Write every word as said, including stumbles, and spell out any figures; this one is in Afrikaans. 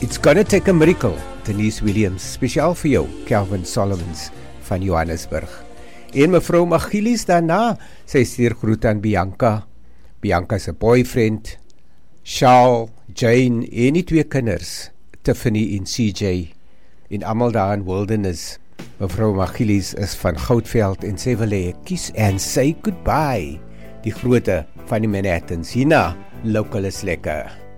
It's Gonna Take a Miracle, Denise Williams, spesiaal vir jou, Kelvin Solomons van Johannesburg. En mevrou Magilies daarna, sy stuur groet aan Bianca, Bianca se boyfriend, Charles, Jane en die twee kinders, Tiffany en C J, en almal daar in Wilderness. Mevrou Magilies is van Goudveld en sy wil hê kies and say goodbye, die groote van die Manhattans. Hierna, local is lekker.